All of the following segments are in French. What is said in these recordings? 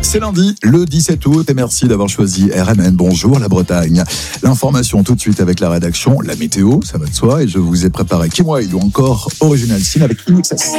C'est lundi, le 17 août, et merci d'avoir choisi RMN. Bonjour la Bretagne. L'information tout de suite avec la rédaction, la météo, ça va de soi, et je vous ai préparé Kim Wilde ou encore Original Sin avec INXS.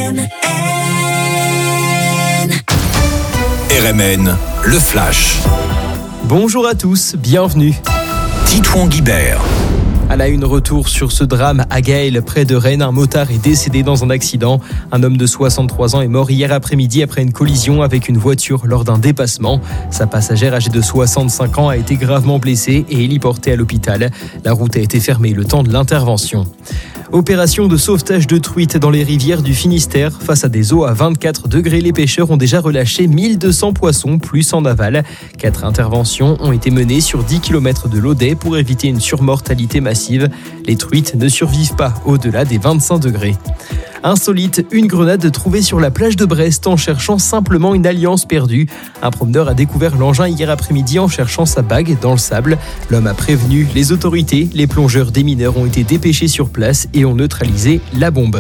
RMN, le Flash. Bonjour à tous, bienvenue. Titouan Guibert. À la une, retour sur ce drame à Gaël, près de Rennes. Un motard est décédé dans un accident. Un homme de 63 ans est mort hier après-midi après une collision avec une voiture lors d'un dépassement. Sa passagère âgée de 65 ans a été gravement blessée et héliportée à l'hôpital. La route a été fermée le temps de l'intervention. Opération de sauvetage de truites dans les rivières du Finistère. Face à des eaux à 24 degrés, les pêcheurs ont déjà relâché 1200 poissons, plus en aval. 4 interventions ont été menées sur 10 km de l'Audet pour éviter une surmortalité massive. Les truites ne survivent pas au-delà des 25 degrés. Insolite, une grenade trouvée sur la plage de Brest en cherchant simplement une alliance perdue. Un promeneur a découvert l'engin hier après-midi en cherchant sa bague dans le sable. L'homme a prévenu les autorités. Les plongeurs démineurs ont été dépêchés sur place et ont neutralisé la bombe.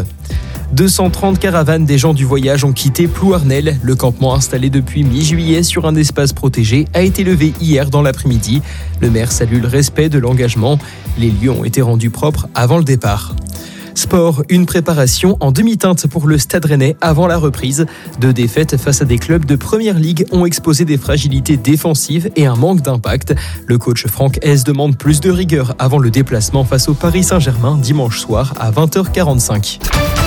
230 caravanes des gens du voyage ont quitté Plouarnel. Le campement installé depuis mi-juillet sur un espace protégé a été levé hier dans l'après-midi. Le maire salue le respect de l'engagement. Les lieux ont été rendus propres avant le départ. Sport, une préparation en demi-teinte pour le Stade Rennais avant la reprise. 2 défaites face à des clubs de première ligue ont exposé des fragilités défensives et un manque d'impact. Le coach Franck Hez demande plus de rigueur avant le déplacement face au Paris Saint-Germain dimanche soir à 20h45.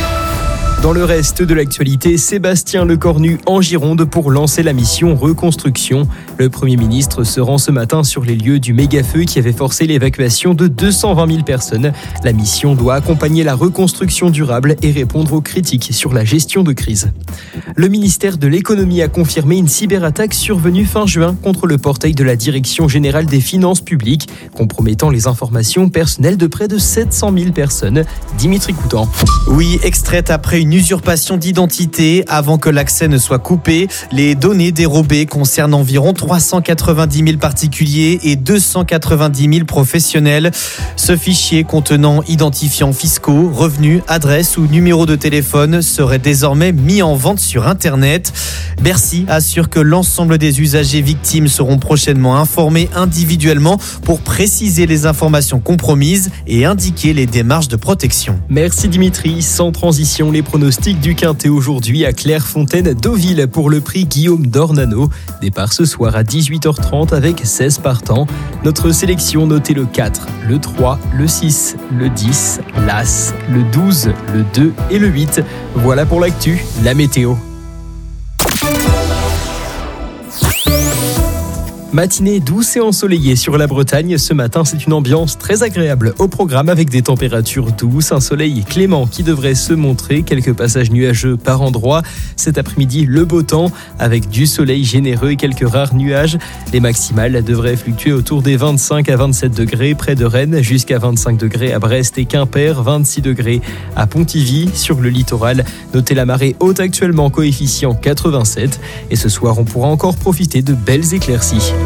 Dans le reste de l'actualité, Sébastien Lecornu en Gironde pour lancer la mission reconstruction. Le Premier ministre se rend ce matin sur les lieux du méga-feu qui avait forcé l'évacuation de 220 000 personnes. La mission doit accompagner la reconstruction durable et répondre aux critiques sur la gestion de crise. Le ministère de l'économie a confirmé une cyberattaque survenue fin juin contre le portail de la Direction générale des finances publiques, compromettant les informations personnelles de près de 700 000 personnes. Dimitri Coutan. Oui, extraite après une usurpation d'identité avant que l'accès ne soit coupé. Les données dérobées concernent environ 390 000 particuliers et 290 000 professionnels. Ce fichier contenant identifiants fiscaux, revenus, adresses ou numéros de téléphone serait désormais mis en vente sur Internet. Bercy assure que l'ensemble des usagers victimes seront prochainement informés individuellement pour préciser les informations compromises et indiquer les démarches de protection. Merci Dimitri. Sans transition, les pronostic du Quintet aujourd'hui à Clairefontaine-Deauville pour le prix Guillaume d'Ornano. Départ ce soir à 18h30 avec 16 partants. Notre sélection, notez le 4, le 3, le 6, le 10, l'As, le 12, le 2 et le 8. Voilà pour l'actu, la météo. Matinée douce et ensoleillée sur la Bretagne. Ce matin, c'est une ambiance très agréable au programme avec des températures douces, un soleil clément qui devrait se montrer, quelques passages nuageux par endroits. Cet après-midi, le beau temps avec du soleil généreux et quelques rares nuages. Les maximales devraient fluctuer autour des 25 à 27 degrés près de Rennes, jusqu'à 25 degrés à Brest et Quimper, 26 degrés à Pontivy. Sur le littoral, notez la marée haute actuellement, coefficient 87. Et ce soir, on pourra encore profiter de belles éclaircies.